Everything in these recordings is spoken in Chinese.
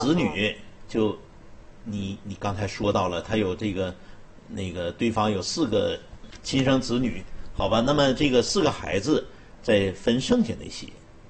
子女就你刚才说到了，他有这个对方有4个亲生子女，好吧？那么这个4个孩子再分剩下那些，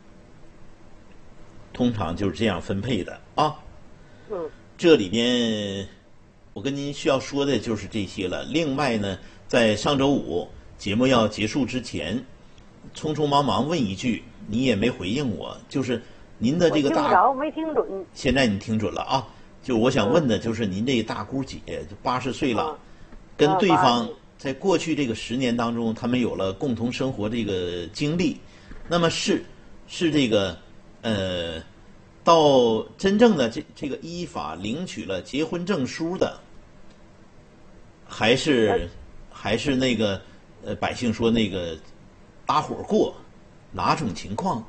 通常就是这样分配的啊。这里面我跟您需要说的就是这些了。另外呢，在上周五节目要结束之前，匆匆忙忙问一句，你也没回应我，就是您的这个没听准。 现在你听准了啊？就我想问的就是您这大姑姐80岁了，跟对方在过去这个10年当中，他们有了共同生活这个经历，那么是这个到真正的这个依法领取了结婚证书的，还是那个百姓说那个搭伙过，哪种情况？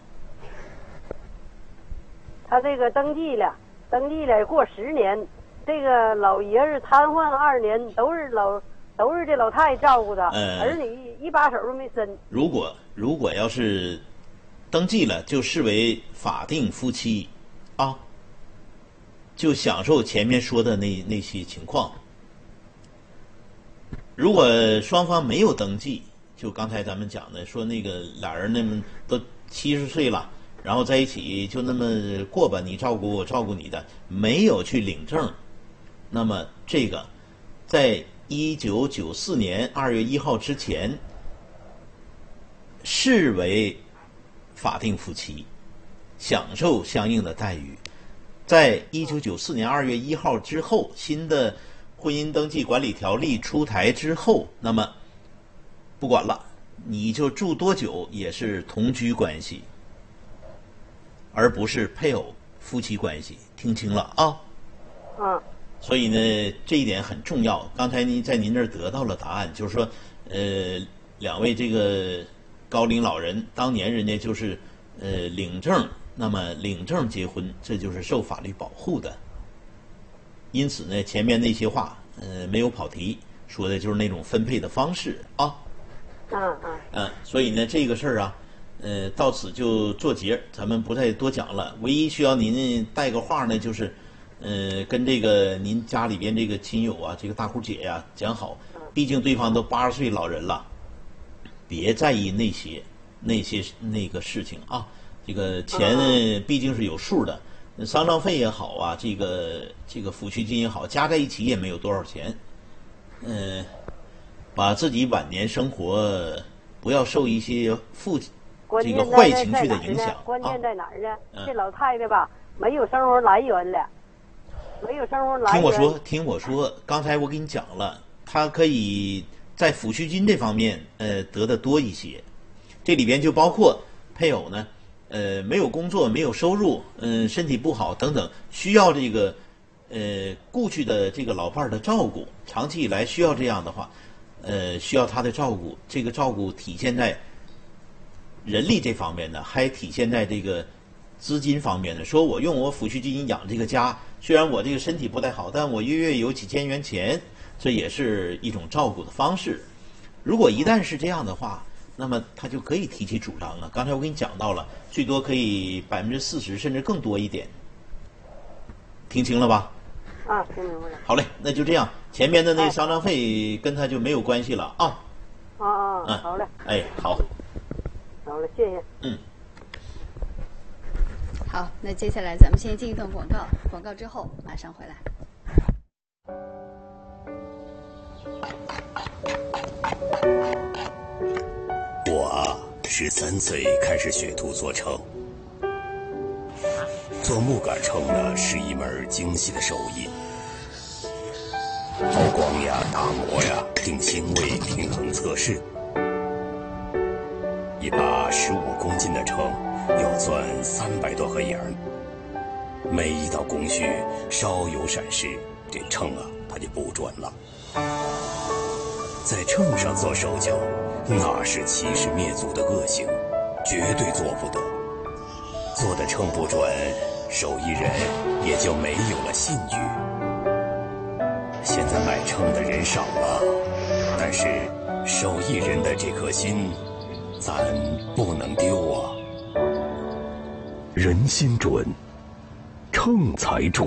他这个登记了过10年，这个老爷子瘫痪2年，都是这老太太照顾的，儿女一把手都没伸。 如果要是登记了，就视为法定夫妻啊，就享受前面说的那些情况。如果双方没有登记，就刚才咱们讲的，说那个俩人那么都70岁了，然后在一起就那么过吧，你照顾我，照顾你的，没有去领证，那么这个在1994年2月1号之前视为法定夫妻，享受相应的待遇。在1994年2月1号之后，新的婚姻登记管理条例出台之后，那么不管了，你就住多久也是同居关系，而不是配偶夫妻关系，听清了啊？所以呢，这一点很重要。刚才您在您这儿得到了答案，就是说，两位这个高龄老人当年人家就是领证，那么领证结婚，这就是受法律保护的。因此呢，前面那些话没有跑题，说的就是那种分配的方式啊。所以呢，这个事儿啊，到此就作结，咱们不再多讲了。唯一需要您带个话呢，就是跟这个您家里边这个亲友啊，这个大姑姐呀讲好，毕竟对方都80岁老人了，别在意那个事情啊。这个钱毕竟是有数的，丧葬费也好啊，这个抚恤金也好，加在一起也没有多少钱。把自己晚年生活不要受一些这个坏情绪的影响。 关键在哪儿呢？这老太太吧，没有生活来源了，没有生活来源。 听我说，刚才我给你讲了，她可以在抚恤金这方面得的多一些，这里边就包括配偶呢，没有工作，没有收入，身体不好等等，需要这个过去的这个老伴儿的照顾，长期以来需要这样的话，需要他的照顾。这个照顾体现在人力这方面呢，还体现在这个资金方面呢。说我用我抚恤金养这个家，虽然我这个身体不太好，但我月月有几千元钱，这也是一种照顾的方式。如果一旦是这样的话，那么他就可以提起主张了。刚才我给你讲到了，最多可以40%甚至更多一点，听清了吧？ 听明白了。 好嘞，那就这样，前面的那丧葬费跟他就没有关系了啊。 好嘞。 好。 好了，谢谢。 好，那接下来咱们先进一段广告，广告之后马上回来。 我13岁开始学徒做秤，做木杆秤呢是一门精细的手艺，抛光呀、打磨呀、定星位、平衡测试。一把15公斤的秤要钻300多个眼儿，每一道工序稍有闪失，这秤啊它就不准了。在秤上做手脚，那是欺师灭祖的恶行，绝对做不得。做的秤不准，手艺人也就没有了信誉。现在买秤的人少了，但是手艺人的这颗心，咱不能丢啊。 人心准，秤才准。